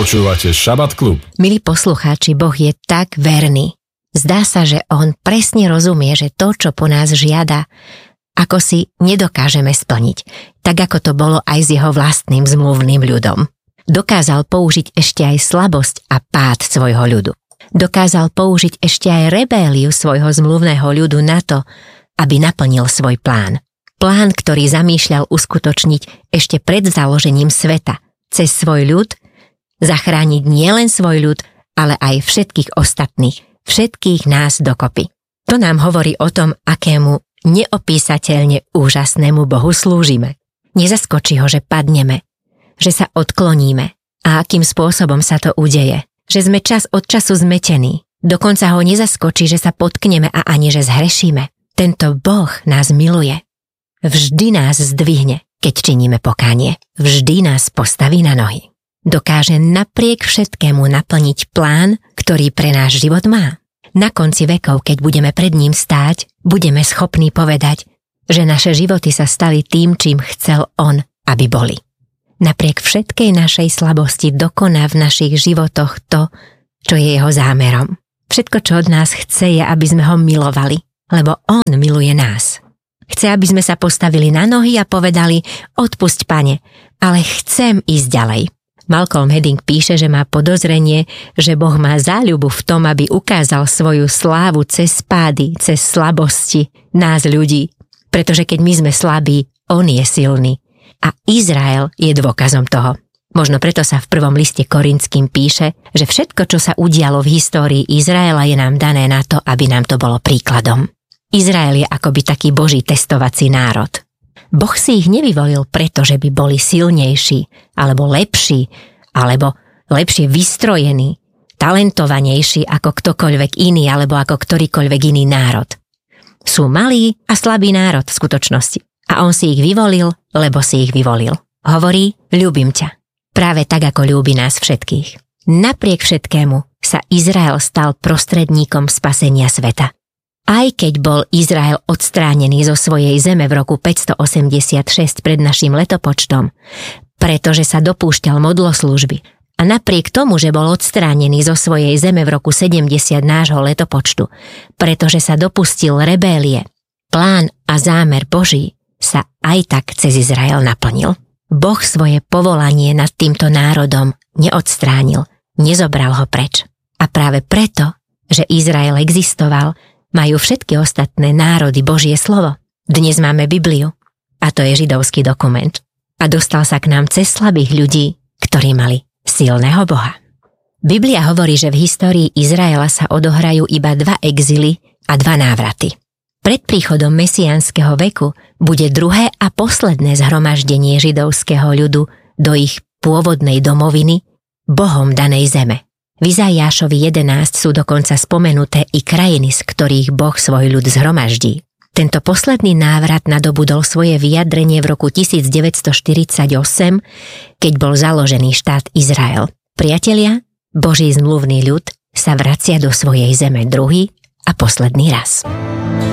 Počúvate Šabat klub. Milí poslucháči, Boh je tak verný. Zdá sa, že On presne rozumie, že to, čo po nás žiada, ako si nedokážeme splniť, tak ako to bolo aj s jeho vlastným zmluvným ľudom. Dokázal použiť ešte aj slabosť a pád svojho ľudu. Dokázal použiť ešte aj rebéliu svojho zmluvného ľudu na to, aby naplnil svoj plán. Plán, ktorý zamýšľal uskutočniť ešte pred založením sveta, cez svoj ľud, zachrániť nielen svoj ľud, ale aj všetkých ostatných, všetkých nás dokopy. To nám hovorí o tom, akému neopísateľne úžasnému Bohu slúžime. Nezaskočí ho, že padneme, že sa odkloníme a akým spôsobom sa to udeje, že sme čas od času zmetení. Dokonca ho nezaskočí, že sa potkneme a ani že zhrešíme. Tento Boh nás miluje. Vždy nás zdvihne, keď činíme pokánie. Vždy nás postaví na nohy. Dokáže napriek všetkému naplniť plán, ktorý pre náš život má. Na konci vekov, keď budeme pred ním stáť, budeme schopní povedať, že naše životy sa stali tým, čím chcel on, aby boli. Napriek všetkej našej slabosti dokoná v našich životoch to, čo je jeho zámerom. Všetko, čo od nás chce, je, aby sme ho milovali, lebo on miluje nás. Chce, aby sme sa postavili na nohy a povedali, odpusť, Pane, ale chcem ísť ďalej. Malcolm Hedding píše, že má podozrenie, že Boh má záľubu v tom, aby ukázal svoju slávu cez pády, cez slabosti nás ľudí. Pretože keď my sme slabí, on je silný. A Izrael je dôkazom toho. Možno preto sa v prvom liste Korinským píše, že všetko, čo sa udialo v histórii Izraela, je nám dané na to, aby nám to bolo príkladom. Izrael je akoby taký Boží testovací národ. Boh si ich nevyvolil preto, že by boli silnejší, alebo lepší, alebo lepšie vystrojení, talentovanejší ako ktokoľvek iný, alebo ako ktorýkoľvek iný národ. Sú malý a slabý národ v skutočnosti. A on si ich vyvolil, lebo si ich vyvolil. Hovorí, ľúbim ťa. Práve tak, ako ľúbi nás všetkých. Napriek všetkému sa Izrael stal prostredníkom spasenia sveta. Aj keď bol Izrael odstránený zo svojej zeme v roku 586 pred našim letopočtom, pretože sa dopúšťal modloslúžby, a napriek tomu, že bol odstránený zo svojej zeme v roku 70 nášho letopočtu, pretože sa dopustil rebélie, plán a zámer Boží sa aj tak cez Izrael naplnil. Boh svoje povolanie nad týmto národom neodstránil, nezobral ho preč. A práve preto, že Izrael existoval, majú všetky ostatné národy Božie slovo. Dnes máme Bibliu, a to je židovský dokument. A dostal sa k nám cez slabých ľudí, ktorí mali silného Boha. Biblia hovorí, že v histórii Izraela sa odohrajú iba 2 exily a 2 návraty. Pred príchodom mesiánskeho veku bude druhé a posledné zhromaždenie židovského ľudu do ich pôvodnej domoviny, Bohom danej zeme. V Izaiášovi 11 sú dokonca spomenuté i krajiny, z ktorých Boh svoj ľud zhromaždí. Tento posledný návrat nadobudol svoje vyjadrenie v roku 1948, keď bol založený štát Izrael. Priatelia, Boží zmluvný ľud sa vracia do svojej zeme druhý a posledný raz.